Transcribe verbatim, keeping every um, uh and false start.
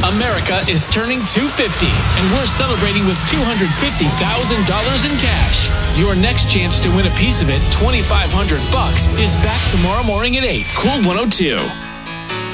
America is turning two hundred fifty, and we're celebrating with two hundred fifty thousand dollars in cash. Your next chance to win a piece of it, twenty-five hundred bucks, is back tomorrow morning at eight. Cool one oh two.